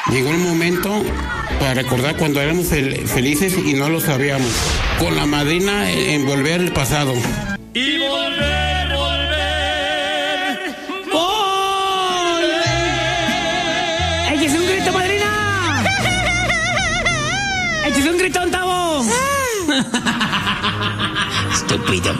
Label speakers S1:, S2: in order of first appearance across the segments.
S1: Llegó el momento para recordar cuando éramos felices y no lo sabíamos. Con la madrina en volver al pasado.
S2: Y volver, volver,
S3: volver. ¡Échese un grito, madrina! ¡Échese un grito, Tavo!
S4: Estúpido.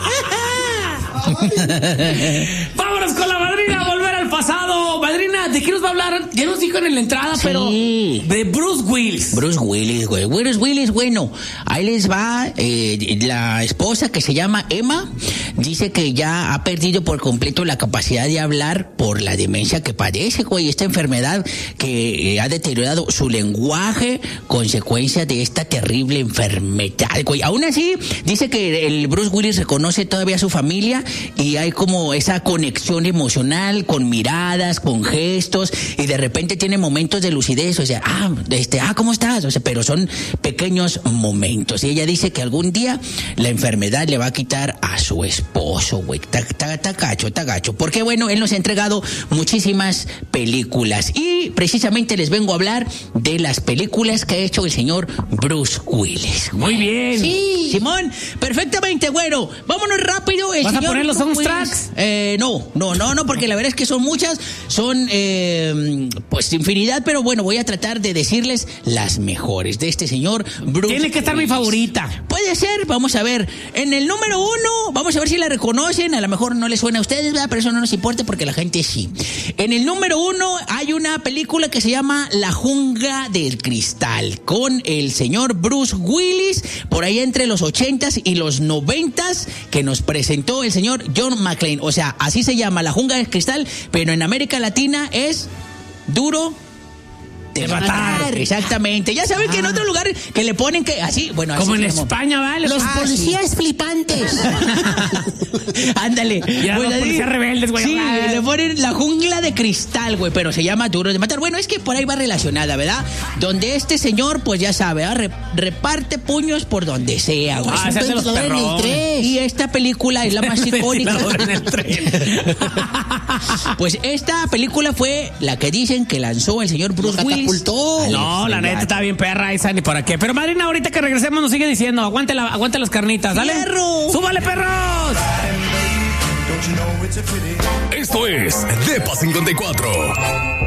S3: Vámonos con la madrina, volver al pasado. Madrina, ¿de qué nos va a hablar? Ya nos dijo en la entrada, sí, pero de Bruce Willis.
S4: Bruce Willis, güey. Bruce Willis, bueno, ahí les va. La esposa, que se llama Emma, dice que ya ha perdido por completo la capacidad de hablar por la demencia que padece, güey. Esta enfermedad que ha deteriorado su lenguaje, consecuencia de esta terrible enfermedad, güey. Aún así, dice que el Bruce Willis reconoce todavía a su familia y hay como esa conexión emocional con miradas, con gestos, y de repente tiene momentos de lucidez, o sea, ¿cómo estás? O sea, pero son pequeños momentos. Y ella dice que algún día la enfermedad le va a quitar a su esposo, güey. Está gacho. Porque bueno, él nos ha entregado muchísimas películas y precisamente les vengo a hablar de las películas que ha hecho el señor Bruce Willis.
S3: Muy bien.
S4: Sí, Simón, perfectamente, güero. Vámonos rápido.
S3: ¿Vas a poner los soundtracks?
S4: No, porque la verdad es que son muchas, son pues infinidad, pero bueno, voy a tratar de decirles las mejores de este señor Bruce.
S3: Tiene que estar mi favorita.
S4: Puede ser, vamos a ver. En el número 1, vamos a ver si la reconocen, a lo mejor no les suena a ustedes, ¿verdad? Pero eso no nos importa porque la gente sí. En el número 1 hay una película que se llama La Jungla del Cristal, con el señor Bruce Willis, por ahí entre los 80s y los 90s, que nos presentó el señor John McClane. O sea, así se llama, La Jungla del Cristal, pero en América Latina es Duro de Matar. Exactamente. Ya saben que en otro lugar que le ponen que así, bueno,
S3: como
S4: así
S3: en España, ¿vale?
S4: Los policías flipantes. Ándale.
S3: Ya los policías rebeldes, güey.
S4: Sí, le ponen La Jungla de Cristal, güey, pero se llama Duro de Matar. Bueno, es que por ahí va relacionada, ¿verdad? Donde este señor, pues ya sabe, reparte puños por donde sea, güey.
S3: Se hace los perrones.
S4: Y esta película es la más icónica. Pues esta película fue la que dicen que lanzó el señor Bruce Willis.
S3: No, la neta está bien perra esa, ni para qué. Pero madrina, ahorita que regresemos nos sigue diciendo, aguante las carnitas, ¿dale?
S4: ¡Fierro!
S3: ¡Súbale, perros!
S5: Esto es Depa 54.